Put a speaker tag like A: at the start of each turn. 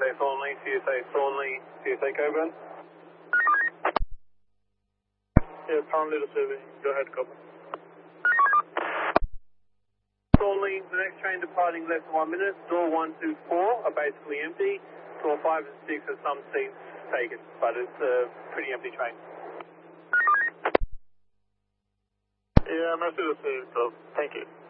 A: CSA Thornley, CSA Thornley, CSA Coburn.
B: Yeah, pound leader survey. Go ahead, Coburn.
A: Thornley, the next train departing less than 1 minute. Door 1 to 4 are basically empty. Door 5 and 6 have some seats taken, but it's a pretty empty train.
B: Yeah, I'm going to do the same, so thank you.